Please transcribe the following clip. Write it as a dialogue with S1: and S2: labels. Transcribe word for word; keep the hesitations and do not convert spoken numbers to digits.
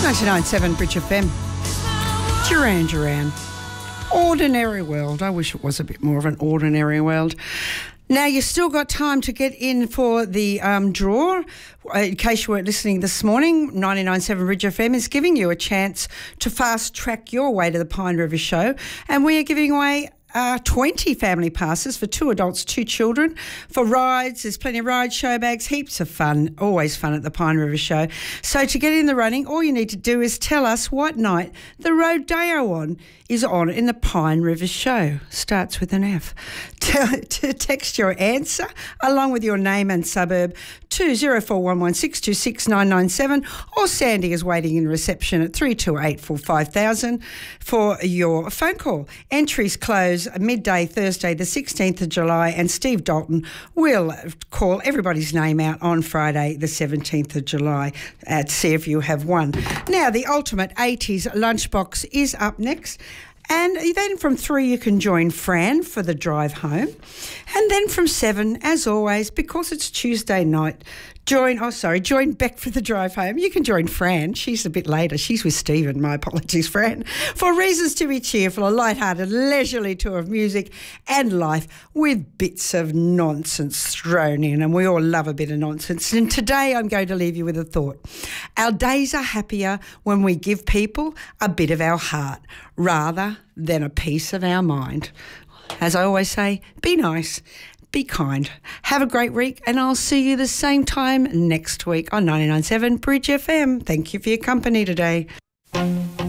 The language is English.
S1: ninety-nine point seven Bridge F M. Duran Duran. Ordinary world. I wish it was a bit more of an ordinary world. Now, you've still got time to get in for the um, draw. In case you weren't listening this morning, ninety-nine point seven Bridge F M is giving you a chance to fast-track your way to the Pine River Show, and we are giving away Uh, twenty family passes for two adults, two children, for rides. There's plenty of ride show bags, heaps of fun, always fun at the Pine River Show. So to get in the running, all you need to do is tell us what night the Rodeo on is on in the Pine River Show. Starts with an F. To, to text your answer along with your name and suburb to zero four one one six two six nine nine seven, or Sandy is waiting in reception at three two eight four five thousand for your phone call. Entries close midday Thursday the sixteenth of July, and Steve Dalton will call everybody's name out on Friday the seventeenth of July uh, to see if you have won. Now, the Ultimate eighties Lunchbox is up next. And then from three, you can join Fran for the drive home. And then from seven, as always, because it's Tuesday night, join, oh, sorry, join Beck for the drive home. You can join Fran. She's a bit later. She's with Stephen. My apologies, Fran. For reasons to be cheerful, a light-hearted, leisurely tour of music and life with bits of nonsense thrown in. And we all love a bit of nonsense. And today I'm going to leave you with a thought. Our days are happier when we give people a bit of our heart rather than a piece of our mind. As I always say, be nice. Be kind. Have a great week, and I'll see you the same time next week on ninety-nine point seven Bridge F M. Thank you for your company today.